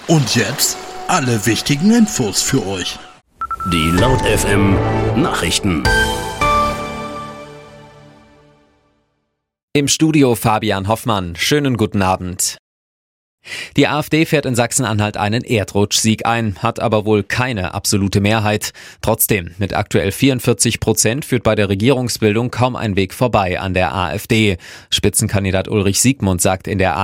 Und jetzt alle wichtigen Infos für euch. Die Laut FM Nachrichten. Im Studio Fabian Hoffmann. Schönen guten Abend. Die AfD fährt in Sachsen-Anhalt einen Erdrutschsieg ein, hat aber wohl keine absolute Mehrheit. Trotzdem, mit aktuell 44% führt bei der Regierungsbildung kaum ein Weg vorbei an der AfD. Spitzenkandidat Ulrich Siegmund sagt in der